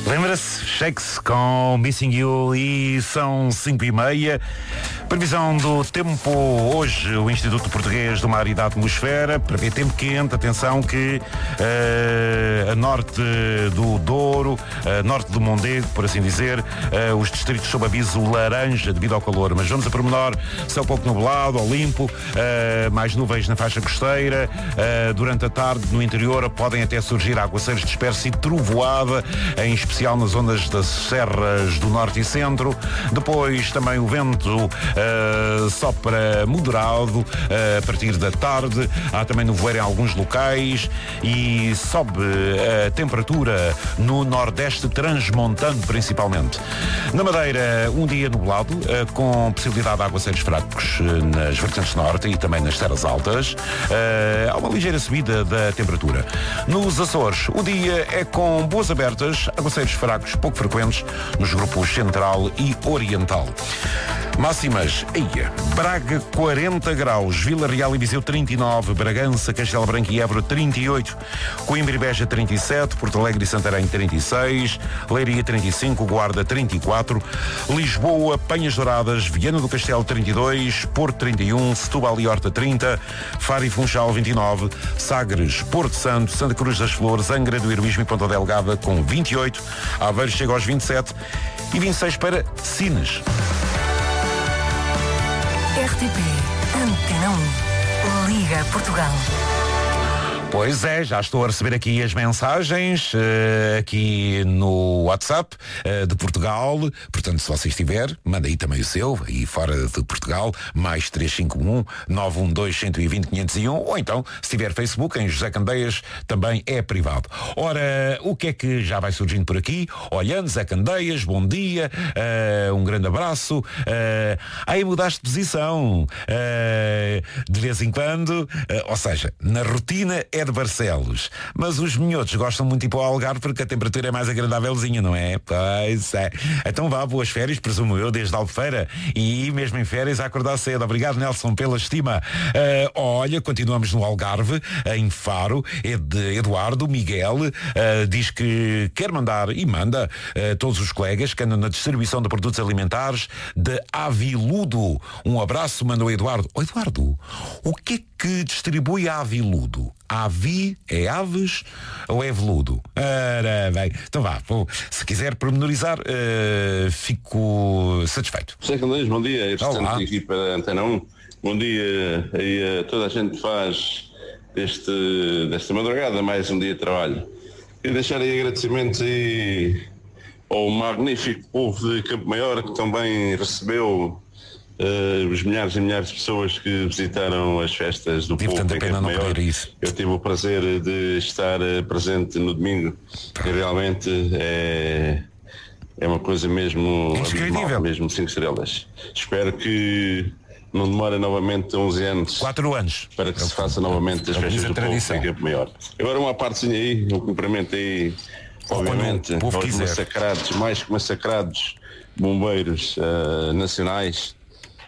Lembra-se? Shakes com Missing You e são 5h30. Previsão do tempo hoje, o Instituto Português do Mar e da Atmosfera prevê tempo quente, atenção que a norte do Douro, a norte do Mondego, por assim dizer, os distritos sob aviso laranja devido ao calor, mas vamos a pormenor, céu pouco nublado ou limpo, mais nuvens na faixa costeira, durante a tarde no interior podem até surgir aguaceiros dispersos e trovoada, em especial nas zonas das serras do norte e centro. Depois também o vento sopra moderado a partir da tarde, há também nevoeiro em alguns locais e sobe a temperatura no nordeste transmontano principalmente. Na Madeira, um dia nublado, com possibilidade de aguaceiros fracos nas vertentes norte e também nas terras altas. Há uma ligeira subida da temperatura. Nos Açores, o dia é com boas abertas, aguaceiros fracos pouco frequentes nos grupos central e oriental. Máximas, Braga 40 graus, Vila Real e Viseu 39, Bragança, Castelo Branco e Évora 38, Coimbra e Beja 37, Porto Alegre e Santarém 36, Leiria 35, Guarda 34, Lisboa, Penhas Douradas, Viana do Castelo 32, Porto 31, Setúbal e Horta 30, Faro e Funchal 29, Sagres, Porto Santo, Santa Cruz das Flores, Angra do Heroísmo e Ponta Delgada com 28, Aveiro chega aos 27 e 26 para Sines. RTP Antena 1 Liga Portugal. Pois é, já estou a receber aqui as mensagens aqui no WhatsApp de Portugal. Portanto, se você estiver, manda aí também o seu, aí fora de Portugal, mais 351-912-120-501, ou então, se tiver Facebook, em José Candeias, também é privado. Ora, o que é que já vai surgindo por aqui? Olhando, Zé Candeias, bom dia, um grande abraço. Aí mudaste de posição de vez em quando, ou seja, na rotina é de Barcelos, mas os minhotos gostam muito de ir para o Algarve porque a temperatura é mais agradávelzinha, não é? Pois é. Então vá, boas férias, presumo eu, desde Albufeira e mesmo em férias a acordar cedo. Obrigado, Nelson, pela estima. Olha, continuamos no Algarve, em Faro, é de Eduardo Miguel, diz que quer mandar e manda todos os colegas que andam na distribuição de produtos alimentares de Aviludo. Um abraço, manda o Eduardo. Eduardo, o que é que distribui a Aviludo? Avi é aves ou é veludo? Ora bem, então vá, se quiser pormenorizar, fico satisfeito. José Candeias, bom dia, representante aqui para a Antena 1. Bom dia aí a toda a gente que faz desta madrugada mais um dia de trabalho. Queria deixar aí agradecimentos aí ao magnífico povo de Campo Maior, que também recebeu os milhares e milhares de pessoas que visitaram as festas do povo em Campo Maior. Eu tive o prazer de estar presente no domingo e realmente é uma coisa mesmo abismal, mesmo 5 estrelas. Espero que não demore novamente 11 anos. 4 anos. Para que se faça novamente as festas do povo em Campo Maior. Agora uma partezinha aí, um cumprimento aí, obviamente, aos massacrados, mais que massacrados, bombeiros nacionais.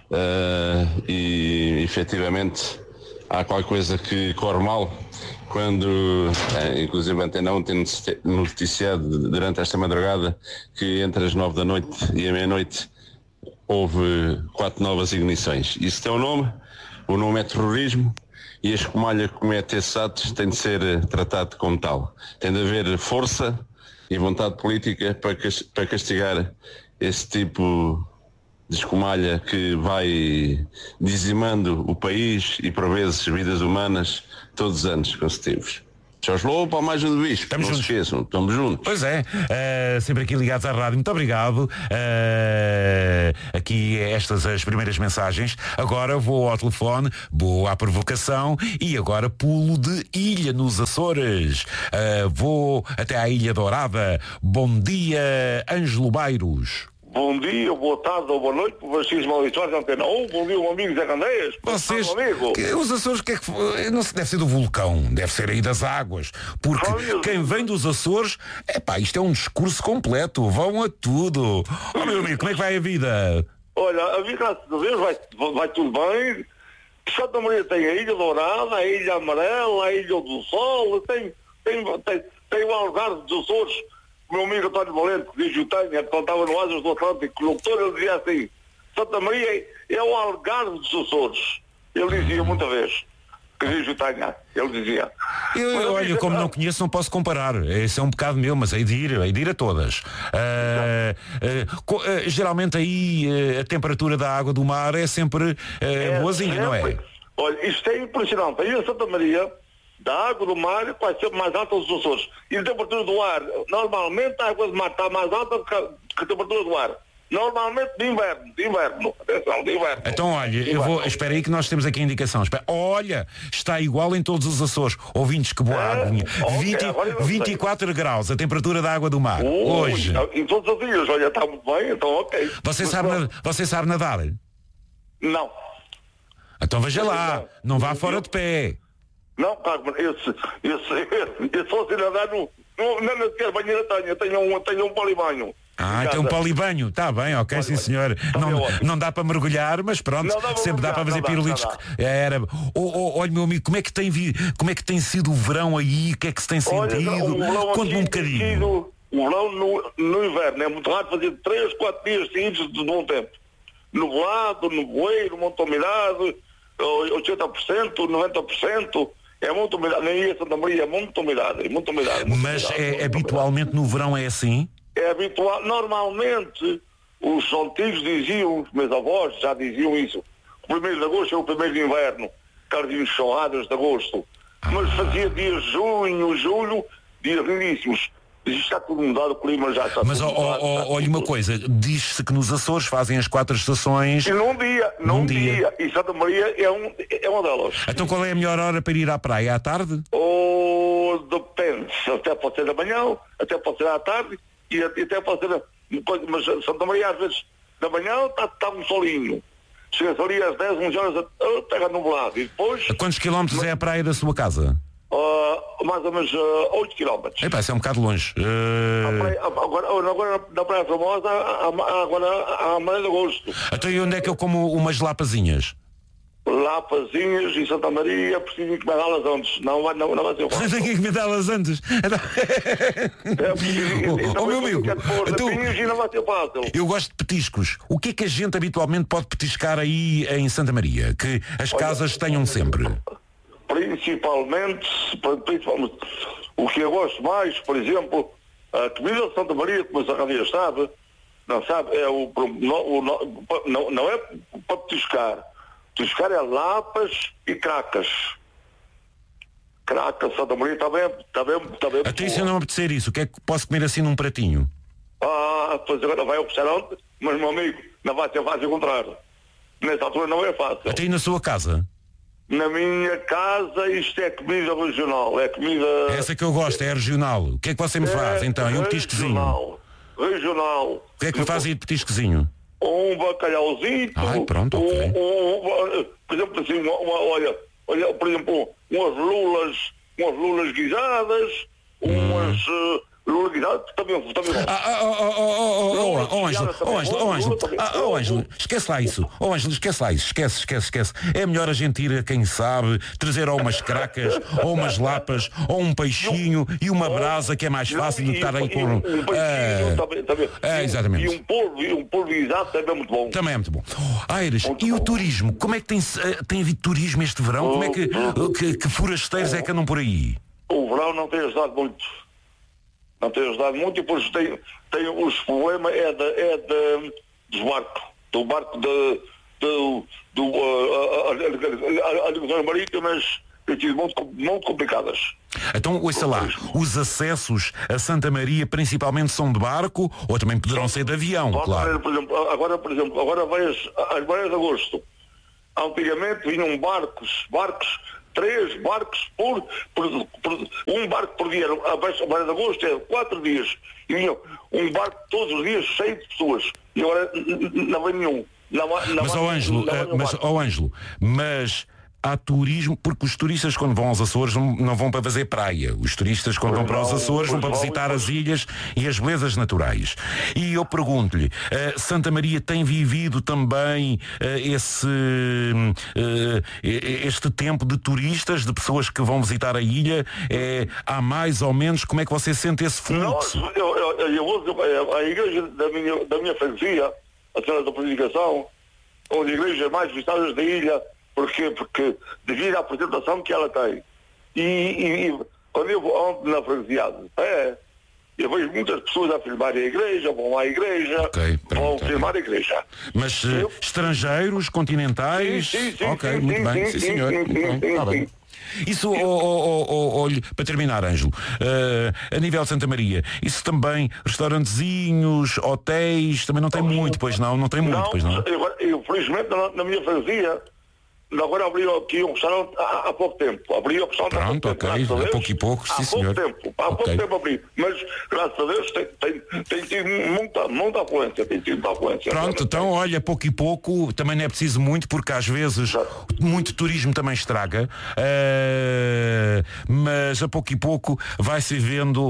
E efetivamente há qualquer coisa que corre mal quando, inclusive a Antena 1 tem noticiado durante esta madrugada que entre as 9 da noite e a meia-noite houve 4 novas ignições. Isso tem um nome, o nome é terrorismo e a escumalha que comete esses atos tem de ser tratado como tal. Tem de haver força e vontade política para castigar esse tipo de escumalha que vai dizimando o país e por vezes vidas humanas todos os anos consecutivos. Tchau, para mais um do bicho. Estamos juntos. Se esqueçam, estamos juntos. Pois é, sempre aqui ligados à rádio. Muito obrigado. Aqui estas as primeiras mensagens. Agora vou ao telefone, vou à provocação e agora pulo de ilha nos Açores. Vou até à Ilha Dourada. Bom dia, Ângelo Bairos. Bom dia, boa tarde ou boa noite, Francisco Maurício da Antena 1. Bom dia, meu amigo Zé Candeias. Vocês, os Açores, que é que não se deve ser do vulcão, deve ser aí das águas. Porque quem vem dos Açores, isto é um discurso completo, vão a tudo. Meu amigo, como é que vai a vida? Olha, a vida, graças a Deus, vai tudo bem. Santa Maria tem a Ilha Dourada, a Ilha Amarela, a Ilha do Sol, tem o Algarve dos Açores, o meu amigo António Valente, que diz o Tanha, que estava no Asas do Atlântico, o locutor, ele dizia assim, Santa Maria é o Algarve dos Açores. Ele dizia muita vez. Que diz o Tanha, ele dizia. Olha, como não conheço, não posso comparar. Esse é um bocado meu, mas hei de ir a todas. Geralmente aí a temperatura da água do mar é sempre boazinha, não é? Olha, isto é impressionante. Aí em Santa Maria, da água do mar vai ser mais alta dos Açores. E a temperatura do ar, normalmente a água do mar está mais alta que a temperatura do ar. Normalmente de inverno. Atenção, de inverno. Então, olha, espera aí que nós temos aqui a indicação. Olha, está igual em todos os Açores. Ouvintes, que boa água. 24 graus, a temperatura da água do mar. Hoje. Em todos os dias, olha, está muito bem, então ok. Você sabe nadar? Não. Então veja lá, não vá fora de pé. Não, Carmen, esse fosse nadar, não sequer banheira tenho um polibanho. Tem um polibanho, está bem, ok, sim senhor. Não dá para mergulhar, mas pronto, sempre dá para fazer pirulitos. Olha, meu amigo, como é que tem sido o verão aí? O que é que se tem sentido? Conte-me um bocadinho. O verão no inverno é muito raro fazer 3, 4 dias seguidos de bom tempo. Nublado, nevoeiro, muito umidade, 80%, 90%. É muito umidade. Nem a Santa Maria é muito umidade. Mas habitualmente no verão é assim? É habitual. Normalmente, os antigos diziam, os meus avós já diziam isso. O 1º de agosto é o primeiro de inverno. Aqueles enxurradas de agosto. Mas fazia dias junho, julho, dias lindíssimos. Está tudo mudado, o clima já está. Mas olha uma coisa, diz-se que nos Açores fazem as 4 estações. E num dia. E Santa Maria é uma delas. Então qual é a melhor hora para ir à praia? À tarde? Depende. Até pode ser da manhã, até pode ser à tarde, e até pode ser. Mas Santa Maria às vezes da manhã está um solinho. Chega-se ali às 10, 11 horas, está nublado. E depois. A quantos quilómetros é a praia da sua casa? Mais ou menos 8 km. Isso é um bocado longe. Agora na Praia Famosa, agora a Maria de Agosto. Então e onde é que eu como umas lapazinhas? Lapazinhas em Santa Maria, preciso encomendá-las antes. Não vai ser fácil. Tem que encomendá-las antes. Meu amigo, não vai ser fácil. Eu gosto de petiscos. O que é que a gente habitualmente pode petiscar aí em Santa Maria? Que as casas tenham sempre. Principalmente, o que eu gosto mais, por exemplo, a comida de Santa Maria, como a Sarradia não sabe, não é para petiscar. Petiscar é lapas e cracas. Cracas, Santa Maria está bem. Até se eu não apetecer isso, o que é que posso comer assim num pratinho? Pois agora vai ao restaurante, mas meu amigo, não vai ser fácil encontrar. Nessa altura não é fácil. Até aí na sua casa? Na minha casa isto é comida regional, é comida... Essa que eu gosto, é regional. O que é que você me faz então? E um petiscozinho? Regional. O que é que me faz aí de petiscozinho? Um bacalhauzinho. Pronto, ok. Por exemplo, assim, olha, por exemplo, umas lulas guisadas, umas... Lula guisada também Ângelo, esquece lá isso. Ângelo, esquece lá isso. Esquece. É melhor a gente ir a quem sabe, trazer ou umas cracas, ou umas lapas, ou um peixinho e uma brasa, que é mais fácil de estar aí com... Um peixinho também. Exatamente. E um polvo guisado também é muito bom. Também é muito bom. Aires, e o turismo? Como é que tem havido turismo este verão? Como é que forasteiros é que andam por aí? O verão não tem ajudado muito. E depois tem os problemas dos barcos. Do barco as ligações marítimas têm sido muito complicadas. Então, ouça lá, os acessos a Santa Maria principalmente são de barco ou também poderão ser de avião, claro. Por exemplo, agora vai às marés de agosto. Antigamente vinham barcos, 3 barcos um barco por dia. A maré de agosto é 4 dias. E vinham um barco todos os dias cheio de pessoas. E agora não vem nenhum. Mas, Ângelo, há turismo, porque os turistas quando vão aos Açores não vão para fazer praia. Os turistas quando vão para os Açores vão para visitar as ilhas e as belezas naturais. E eu pergunto-lhe, Santa Maria tem vivido também este tempo de turistas, de pessoas que vão visitar a ilha? Há mais ou menos, como é que você sente esse fluxo? A igreja da minha freguesia, a Senhora da Purificação, uma das igrejas mais visitadas da ilha. Porquê? Porque devido à apresentação que ela tem. E quando eu vou na freguesia de pé, eu vejo muitas pessoas a filmar a igreja, vão à igreja, vão filmar a igreja. Mas estrangeiros, continentais? Sim, ok, muito bem, sim, senhor. Sim. Isso, olhe, para terminar, Ângelo, a nível de Santa Maria, isso também, restaurantezinhos, hotéis, também não tem muito, pois não? Não tem muito, pois não? Eu felizmente, na minha freguesia, agora abriu aqui um restaurante há pouco tempo. Abriu o restaurante há pouco tempo. Há pouco e pouco, sim, senhor. Há pouco tempo abriu. Mas, graças a Deus, tem tido muita afluência. Pronto, então, olha, pouco e pouco, também não é preciso muito, porque às vezes muito turismo também estraga, mas a pouco e pouco vai-se vendo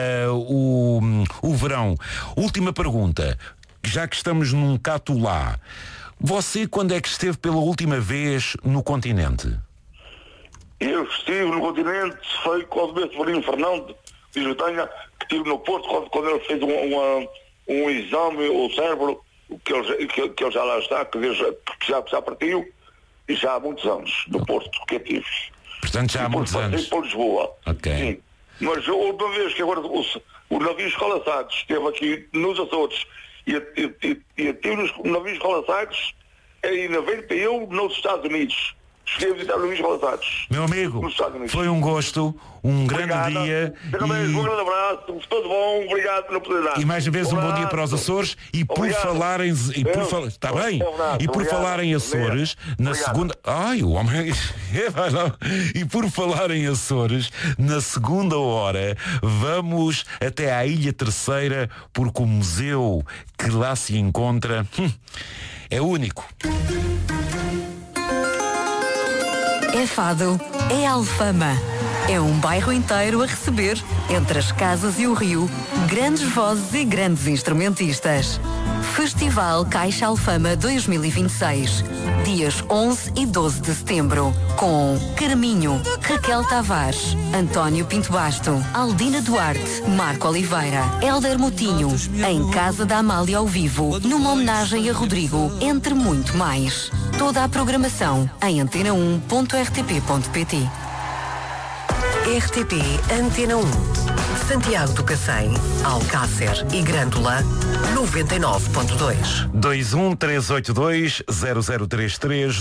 o verão. Última pergunta, já que estamos num catulá, você, quando é que esteve pela última vez no continente? Eu estive no continente, foi com o Dr. Severino Fernando, de Jutanha, que estive no Porto, quando ele fez um exame, o cérebro, que ele já lá está, que já partiu, e já há muitos anos, no Porto, que eu tive. Portanto, já há muitos anos. Por Lisboa. Ok. Sim. Mas a última vez que agora o navio Escola Sagres esteve aqui nos Açores, e eu tive nos navios Sagres em 91 nos Estados Unidos. Cheguei a visitar o navio Escola Sagres. Meu amigo, foi um gosto, um grande dia. Um grande abraço, tudo bom, obrigado pela oportunidade. E mais uma vez um bom dia para os Açores. E por falar em está bem? E por falar em Açores, na segunda. Ai, o homem. E por falar em Açores, na segunda hora, vamos até à Ilha Terceira, porque o museu que lá se encontra é único. É Fado, é Alfama. É um bairro inteiro a receber, entre as casas e o rio, grandes vozes e grandes instrumentistas. Festival Caixa Alfama 2026, dias 11 e 12 de setembro, com Carminho, Raquel Tavares, António Pinto Basto, Aldina Duarte, Marco Oliveira, Hélder Moutinho, em Casa da Amália ao vivo, numa homenagem a Rodrigo, entre muito mais. Toda a programação em antena1.rtp.pt. RTP Antena 1. Santiago do Cacém, Alcácer e Grândola, 99.2. 21382-0033,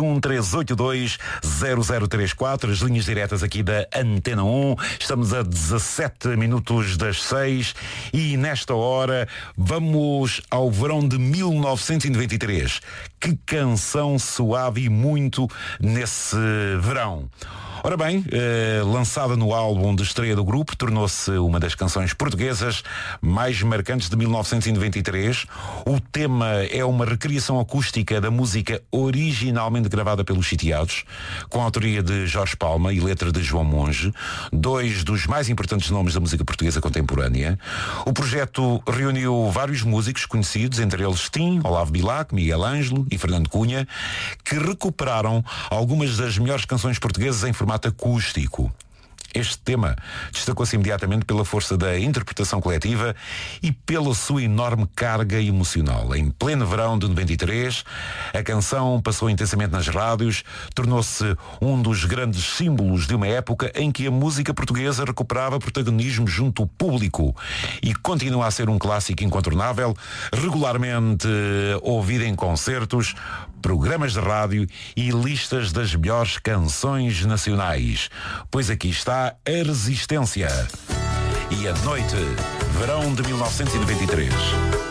21382-0034, as linhas diretas aqui da Antena 1. Estamos a 17 minutos das 6 e nesta hora vamos ao verão de 1993. Que canção suave e muito nesse verão. Ora bem, lançada no álbum de estreia do grupo, tornou-se uma das canções portuguesas mais marcantes de 1993. O tema é uma recriação acústica da música originalmente gravada pelos Sitiados, com a autoria de Jorge Palma e letra de João Monge, dois dos mais importantes nomes da música portuguesa contemporânea. O projeto reuniu vários músicos conhecidos, entre eles Tim, Olavo Bilac, Miguel Ângelo e Fernando Cunha, que recuperaram algumas das melhores canções portuguesas em formato acústico. Este tema destacou-se imediatamente pela força da interpretação coletiva e pela sua enorme carga emocional. Em pleno verão de 93, a canção passou intensamente nas rádios, tornou-se um dos grandes símbolos de uma época em que a música portuguesa recuperava protagonismo junto ao público e continua a ser um clássico incontornável, regularmente ouvido em concertos, programas de rádio e listas das melhores canções nacionais. Pois aqui está a Resistência. E a noite, verão de 1993.